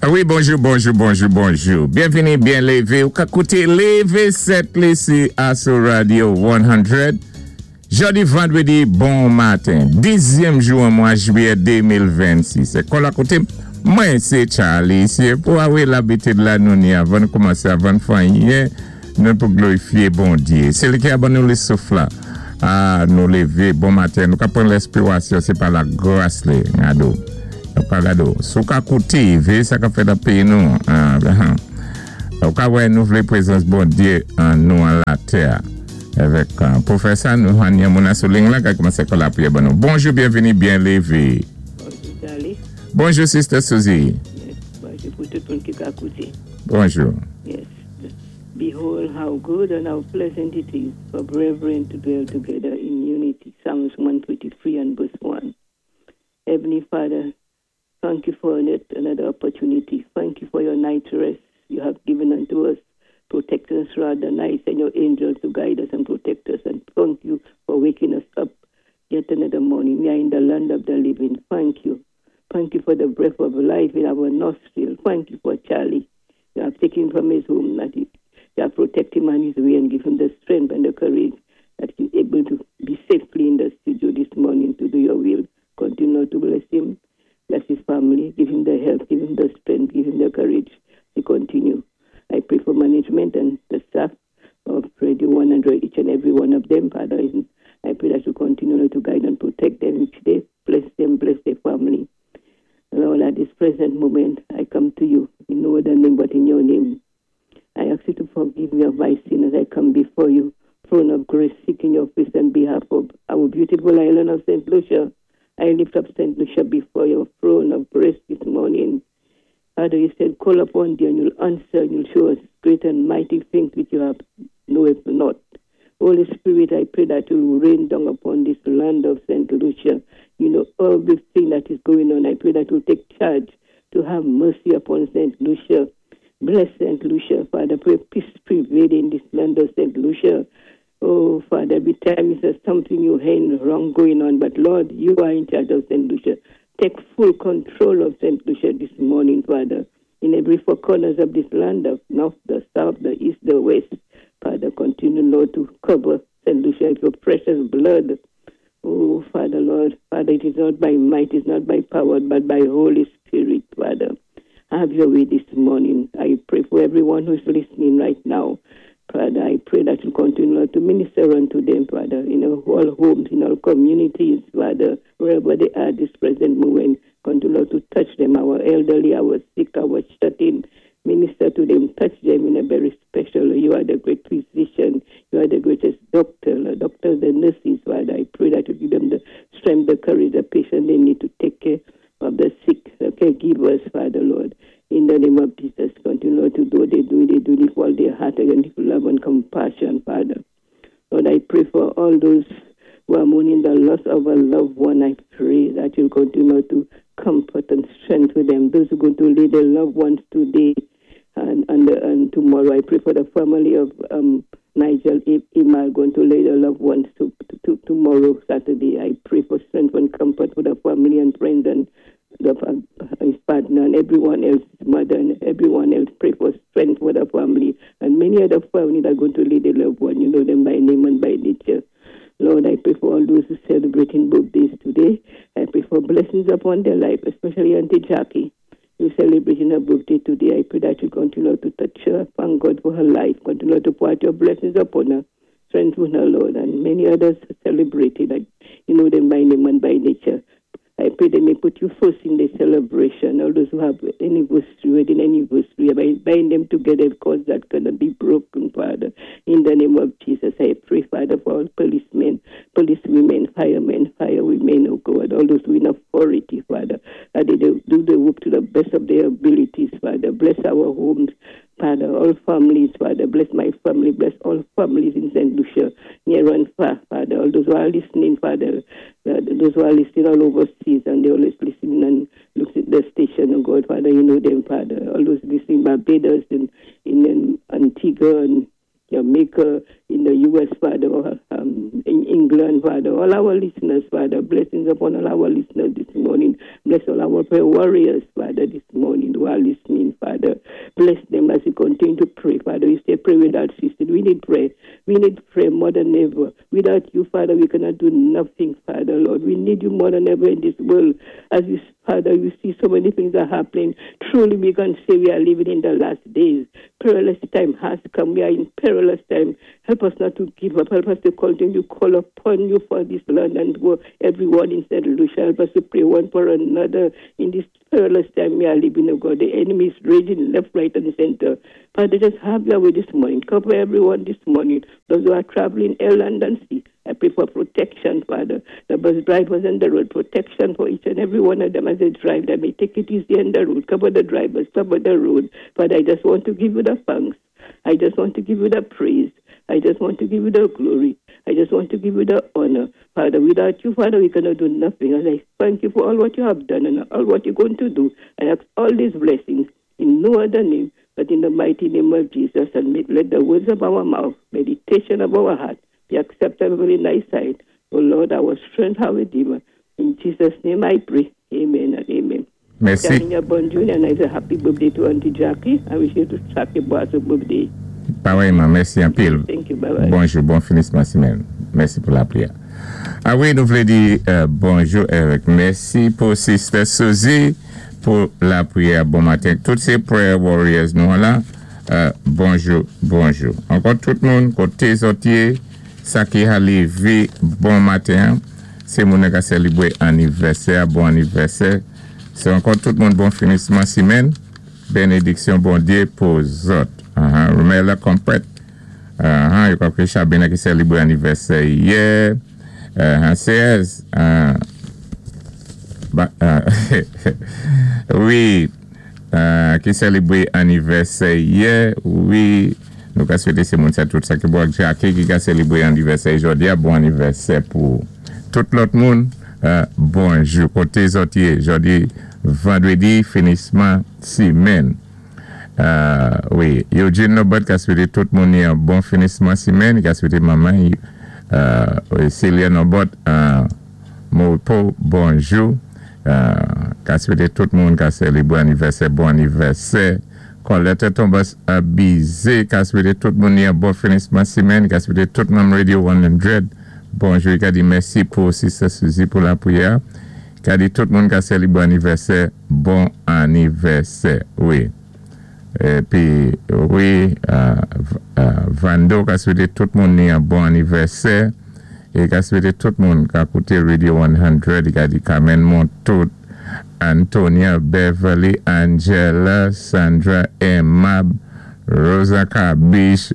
Oui, bonjour. Bienvenue, bien levé. Ou ka koute levé set lisi Aso Radio 100. Jeudi, vendredi, bon matin. 10e jour mois juillet 2026. Kon la koute, moi c'est Charlie. C'est pour avoir l'habitude la nous ni avant de commencer, avant de faire nous pour glorifier bon Dieu. C'est le qui a nous le souffle là. Ah, nous lever, bon matin. Nous ka prendre l'inspiration, c'est par la grâce là. Gado. Pagado, sou ka cultive, ça ka fait dans pays nous. Au cas où nous voulons présence bon Dieu en nous en la terre. Avec professeur nous Hania Mona Soling là qui commence à la prière bon. Bonjour, bienvenue, bien levé. Bonjour Charlie. Bonjour Sister Suzy. Yes, bonjour pour tout le monde qui a écouté. Bonjour. Yes. Behold how good and how pleasant it is for brethren to dwell together in unity. Psalms 123 and verse 1. Heavenly Father, thank you for another opportunity. Thank you for your night rest you have given unto us. Protect us throughout the night and your angels to guide us and protect us. And thank you for waking us up yet another morning. We are in the land of the living. Thank you. Thank you for the breath of life in our nostril. Thank you for Charlie. You have taken him from his home. That you have protected him on his way and give him the strength and the courage that he's able to be safely in the studio this morning to do your will. Continue to bless him. Bless his family, give him the health, give him the strength, give him the courage to continue. I pray for management and the staff of Radio 100, each and every one of them, Father. I pray that you continue to guide and protect them each day. Bless them, bless their family. Lord, at this present moment, I come to you in no other name but in your name. I ask you to forgive me of my sin as I come before you, throne of grace, seeking your face on behalf of our beautiful island of St. Lucia. I lift up St. Lucia before your throne of grace this morning. Father, you said, call upon thee and you'll answer and you'll show us great and mighty things which you have knoweth not. Holy Spirit, I pray that you will rain down upon this land of St. Lucia. You know everything that is going on. I pray that you will take charge to have mercy upon St. Lucia. Bless St. Lucia, Father. Pray peace prevail in this land of St. Lucia. Oh, Father, every time there's something you hear wrong going on, but Lord, you are in charge of St. Lucia. Take full control of St. Lucia this morning, Father, in every four corners of this land, of north, the south, the east, the west. Father, continue, Lord, to cover St. Lucia with your precious blood. Oh, Father, Lord, Father, it is not by might, it is not by power, but by Holy Spirit, Father. Have your way this morning. I pray for everyone who is listening right now. Father, I pray that you continue to minister unto them, Father, in all homes, in all communities, Father, wherever they are this present moment. Continue to touch them, our elderly, our sick, our shut-in. Minister to them, touch them in a very special. You are the great physician. You are the greatest doctor. The doctors, the nurses, Father, I pray that you give them the strength, the courage, the patience they need to take care of the sick, the caregivers, Father, Lord. In the name of Jesus, continue to do what they do with all their heart and love and compassion, Father. Lord, I pray for all those who are mourning the loss of a loved one. I pray that you'll continue to comfort and strengthen them. Those who are going to lead their loved ones today and tomorrow. I pray for the family of Nigel Imal going to lay their loved ones to tomorrow, Saturday. I pray for strength and comfort for the family and friends and his partner and everyone else, his mother and everyone else. Pray for strength for the family and many other families that are going to lead their loved one. You know them by name and by nature. Lord, I pray for all those who are celebrating birthdays today. I pray for blessings upon their life, especially Auntie Jackie, who's celebrating her birthday today. I pray that you continue to touch her. Thank God for her life. Continue to pour out your blessings upon her. Strengthen her, Lord, and many others celebrating. You know them by name and by nature. I pray they may put you first in the celebration. All those who have anniversary, wedding anniversary, bind them together because that cannot be broken, Father. In the name of Jesus, I pray, Father, for all policemen, policewomen, firewomen, oh God, all those who in authority, Father, that they do the work to the best of their abilities, Father. Bless our homes, Father, all families, Father. Bless my family, bless all families in St. Lucia, near and far, Father. All those who are listening, Father, those who are listening all overseas and they always listening and look at the station, oh God, Father, you know them, Father. All those listening Barbados in Antigua and Jamaica, in the U.S., Father, in England, Father, all our listeners, Father, blessings upon all our listeners this morning. Bless all our prayer warriors, Father. Father, this morning who are listening, Father. Bless them as we continue to pray, Father. We say pray without ceasing. We need prayer. We need prayer more than ever. Without you, Father, we cannot do nothing, Father, Lord. We need you more than ever in this world. As you, Father, you see so many things are happening. Truly, we can say we are living in the last days. Perilous time has come. We are in perilous time. Help us not to give up. Help us to continue to call upon you for this land and for everyone in St. Lucia. Help us to pray one for another in this perilous time we are living, oh God. The enemy is raging left, right, and center. Father, just have your way this morning. Cover everyone this morning. Those who are traveling air, land, and sea. I pray for protection, Father. The bus drivers on the road, protection for each and every one of them as they drive. They may take it easy on the road. Cover the drivers, cover the road. Father, I just want to give you the thanks. I just want to give you the praise. I just want to give you the glory. I just want to give you the honor. Father, without you, Father, we cannot do nothing. And I thank you for all what you have done and all what you're going to do. I ask all these blessings in no other name but in the mighty name of Jesus. And let the words of our mouth, meditation of our heart, be acceptable in thy sight. O Lord, our strength, our Redeemer. In Jesus' name I pray. Amen and amen. Merci. And I say happy birthday to Auntie Jackie. I wish you to happy birthday. Pareillement, merci un pile. Thank you, bye-bye. Bonjour, bon finissement semaine. Merci pour la prière. Ah oui, nous voulons dire bonjour avec merci pour Sister Suzy pour la prière. Bon matin. Toutes ces prayer warriors, nous là. Bonjour, bonjour. Encore tout le monde, côté sortier, ça qui a levé, bon matin. C'est mon qui a célébré anniversaire, bon anniversaire. C'est encore tout le monde, bon finissement semaine. Bénédiction, bon Dieu pour les autres. Remets-la complète. Il y a que Chabina qui célèbre l'anniversaire hier. CS. Oui. Qui célèbre l'anniversaire hier. Oui. Nous avons souhaité ces monde tout ça qui boit Jackie qui a célébré l'anniversaire aujourd'hui. Bon anniversaire pour tout l'autre monde. Bonjour. Côté sortier. Aujourd'hui, vendredi, finissement semaine. Oui, Eugene Nobot qui a souhaité tout le monde un bon finissement semaine, qui a souhaité maman, Célia Nobot, Mopo, bonjour, qui a souhaité tout le monde qui a célébré anniversaire, bon anniversaire, Colette Thomas Abizé, qui a souhaité tout le monde un bon finissement semaine, qui a souhaité tout le monde Radio 100, bonjour, qui a dit merci pour Sister Suzy pour la prière, qui a dit tout le monde qui a célébré anniversaire, bon anniversaire, oui. Et puis, oui, Vando qui a souhaité tout le monde un bon anniversaire et qui a souhaité tout le monde qui a écouté Radio 100, qui a dit Carmen Montout, Antonia, Beverly, Angela, Sandra, Emma, Rosa Kabish,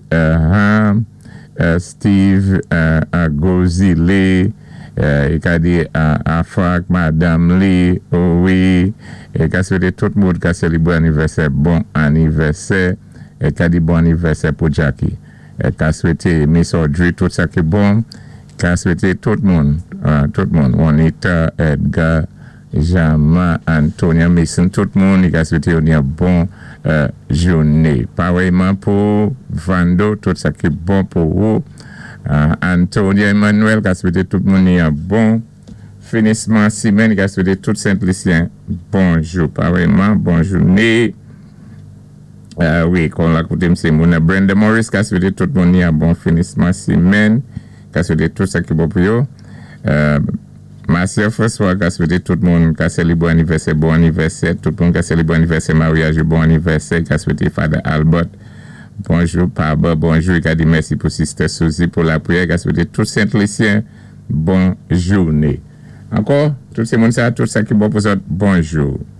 Steve, Gozile, il a dit Afak, Madame Lee, oui, et qui a souhaité tout le monde qui a célébré l'anniversaire, bon anniversaire, et qui a dit bon anniversaire pour Jackie, et qui a souhaité Miss Audrey, tout ça qui est bon, qui a souhaité tout le monde, Juanita, Edgar, Jama, Antonia, Mason, tout le monde, qui a souhaité une bonne journée. Pareillement pour Vando, tout ça qui est bon pour vous. Antonia Emmanuel qui a souhaité tout le monde un bon finissement semaine, qui a souhaité tout Saint-Lucien bonjour, pareillement, bonne journée. Oui, qu'on l'a écouté, c'est mon Brenda Morris qui a souhaité tout le monde un bon finissement semaine, qui a souhaité tout ça qui est bon pour vous. Ma soeur François qui a souhaité tout le monde qui a célébré anniversaire, bon anniversaire, tout le monde qui a célébré anniversaire, mariage, bon anniversaire, qui a souhaité Father Albert. Bonjour, Papa, bonjour, il a dit merci pour Sister Suzy pour la prière, il a souhaité tout Saint-Lucien, bonne journée. Encore, tout ce monde, tout ça qui est bon pour ça, bonjour.